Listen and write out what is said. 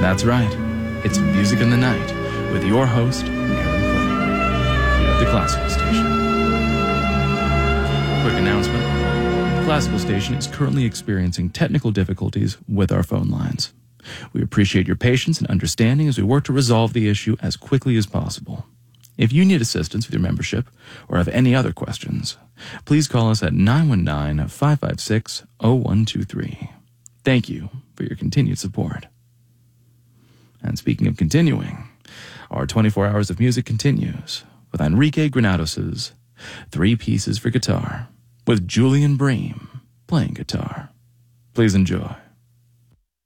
That's right. It's Music in the Night with your host, Aaron Clay, here at the Classical Station. Quick announcement. The Classical Station is currently experiencing technical difficulties with our phone lines. We appreciate your patience and understanding as we work to resolve the issue as quickly as possible. If you need assistance with your membership or have any other questions, please call us at 919-556-0123. Thank you for your continued support. And speaking of continuing, our 24 hours of music continues with Enrique Granados' Three Pieces for Guitar with Julian Bream playing guitar. Please enjoy.